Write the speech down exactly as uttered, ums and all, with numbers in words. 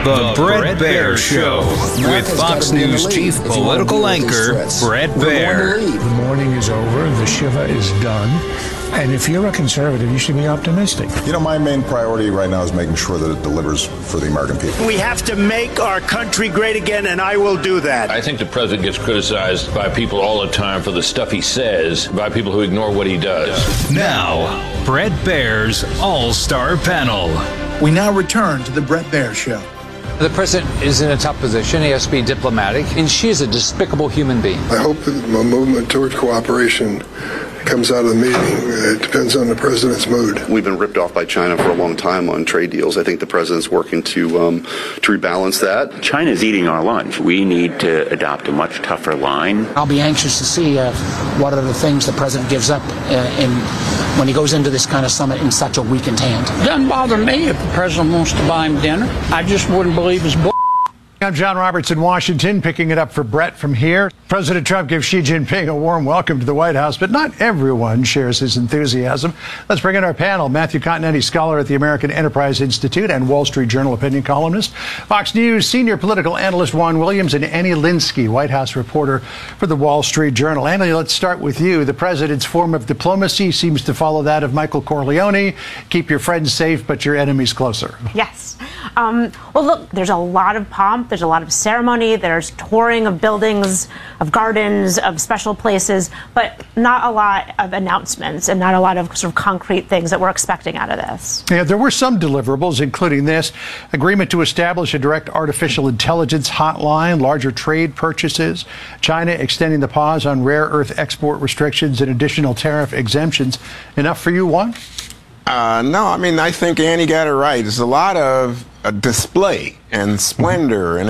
The Bret Baier Show with Fox News chief political anchor Bret Baier. The mourning is over. The Shiva is done. And if you're a conservative, you should be optimistic. You know, my main priority right now is making sure that it delivers for the American people. We have to make our country great again, and I will do that. I think the president gets criticized by people all the time for the stuff he says, by people who ignore what he does. Now, Bret Baier's all-star panel. We now return to the Bret Baier Show. The president is in a tough position. He has to be diplomatic, and she is a despicable human being. I hope that the movement toward cooperation comes out of the meeting. It depends on the president's mood. We've been ripped off by China for a long time on trade deals. I think the president's working to um, to rebalance that. China's eating our lunch. We need to adopt a much tougher line. I'll be anxious to see uh, what are the things the president gives up uh, in, when he goes into this kind of summit in such a weakened hand. It doesn't bother me if the president wants to buy him dinner. I just wouldn't believe his bull. I'm John Roberts in Washington, picking it up for Bret from here. President Trump gives Xi Jinping a warm welcome to the White House, but not everyone shares his enthusiasm. Let's bring in our panel. Matthew Continetti, scholar at the American Enterprise Institute and Wall Street Journal opinion columnist. Fox News senior political analyst Juan Williams, and Annie Linsky, White House reporter for the Wall Street Journal. Annie, let's start with you. The president's form of diplomacy seems to follow that of Michael Corleone. Keep your friends safe, but your enemies closer. Yes. Um, well, look, there's a lot of pomp. There's a lot of ceremony. There's touring of buildings, of gardens, of special places, but not a lot of announcements and not a lot of sort of concrete things that we're expecting out of this. Yeah, there were some deliverables, including this agreement to establish a direct artificial intelligence hotline, larger trade purchases, China extending the pause on rare earth export restrictions and additional tariff exemptions. Enough for you, Juan? Uh, no, I mean, I think Annie got it right. There's a lot of uh, display and splendor and